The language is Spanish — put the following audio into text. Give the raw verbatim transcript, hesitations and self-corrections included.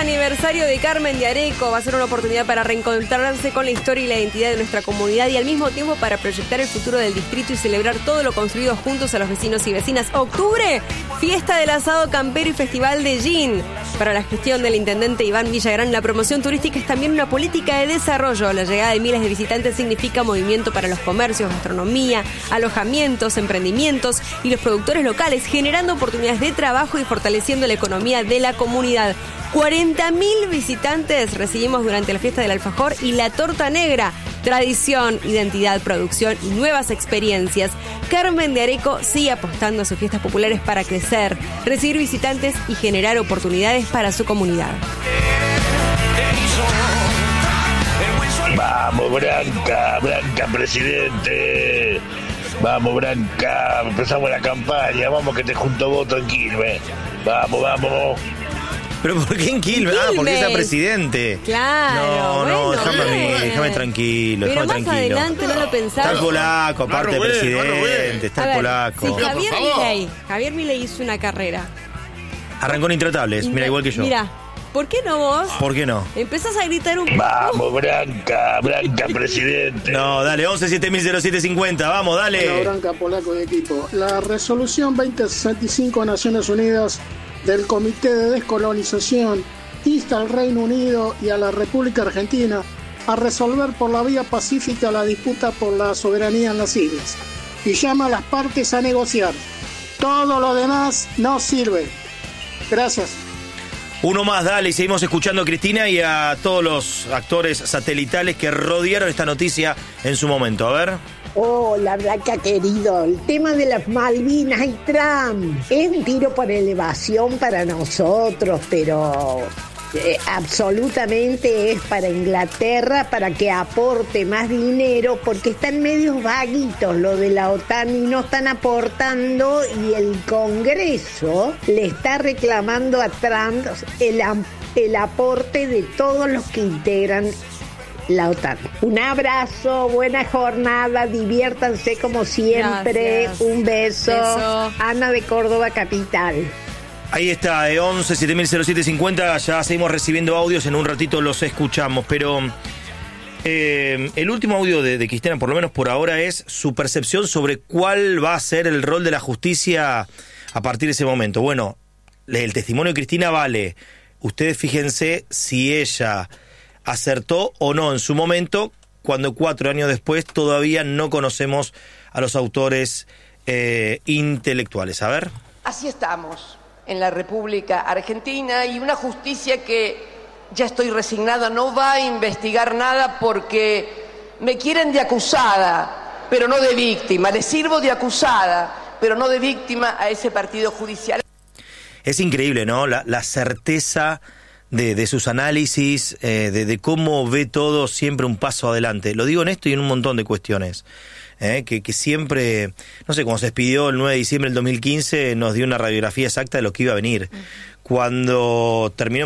aniversario de Carmen de Areco. Va a ser una oportunidad para reencontrarse con la historia y la identidad de nuestra comunidad y al mismo tiempo para proyectar el futuro del distrito y celebrar todo lo construido juntos a los vecinos y vecinas. Octubre, fiesta del asado campero y festival de gin. Para la gestión del intendente Iván Villagrán, la promoción turística es también una política de desarrollo. La llegada de miles de visitantes significa movimiento para los comercios, gastronomía, alojamientos, emprendimientos y los productores locales, generando oportunidades de trabajo y fortaleciendo la economía de la comunidad. cuarenta mil visitantes recibimos durante la fiesta del alfajor y la torta negra. Tradición, identidad, producción y nuevas experiencias. Carmen de Areco sigue apostando a sus fiestas populares para crecer, recibir visitantes y generar oportunidades para su comunidad. Vamos, Branca, Branca, presidente. Vamos, Branca, empezamos la campaña. Vamos que te junto voto en Quilmes. Vamos, vamos. ¿Pero por qué en Quilmes? Ah, porque es presidente. Claro. No, no, bueno, déjame a mí, déjame tranquilo, Pero déjame más tranquilo. adelante no lo pensaba. Está el polaco, aparte No, no, presidente, no, está A el ver, polaco. si Javier Milei, Javier Milei hizo una carrera. Arrancó en Intratables, mira, igual que yo. Mira, ¿por qué no vos? ¿Por qué no? Empezás a gritar un... Vamos, Branca, Branca, presidente. No, dale, once siete mil cero siete cincuenta, vamos, dale. Hola, Branca, polaco de equipo. La resolución veinte sesenta y cinco de Naciones Unidas del Comité de Descolonización insta al Reino Unido y a la República Argentina a resolver por la vía pacífica la disputa por la soberanía en las islas y llama a las partes a negociar. Todo lo demás no sirve. Gracias. Uno más, dale, y seguimos escuchando a Cristina y a todos los actores satelitales que rodearon esta noticia en su momento. A ver. Hola, Branca querido, el tema de las Malvinas y Trump es un tiro por elevación para nosotros, pero eh, absolutamente es para Inglaterra, para que aporte más dinero, porque están medios vaguitos lo de la OTAN y no están aportando, y el Congreso le está reclamando a Trump el, el aporte de todos los que integran la OTAN. Un abrazo, buena jornada, diviértanse como siempre. Gracias. Un beso. Beso. Ana de Córdoba Capital. Ahí está, eh, once siete mil cero siete cincuenta, ya seguimos recibiendo audios, en un ratito los escuchamos, pero eh, el último audio de, de Cristina, por lo menos por ahora, es su percepción sobre cuál va a ser el rol de la justicia a partir de ese momento. Bueno, el testimonio de Cristina vale. Ustedes fíjense si ella acertó o no en su momento, cuando cuatro años después todavía no conocemos a los autores eh, intelectuales. A ver. Así estamos en la República Argentina y una justicia que, ya estoy resignada, no va a investigar nada porque me quieren de acusada, pero no de víctima. Les sirvo de acusada, pero no de víctima a ese partido judicial. Es increíble, ¿no? La, la certeza De, de sus análisis, eh, de, de cómo ve todo siempre un paso adelante. Lo digo en esto y en un montón de cuestiones. Eh, que, que siempre, no sé, cuando se despidió el nueve de diciembre del dos mil quince, nos dio una radiografía exacta de lo que iba a venir. Uh-huh. Cuando terminó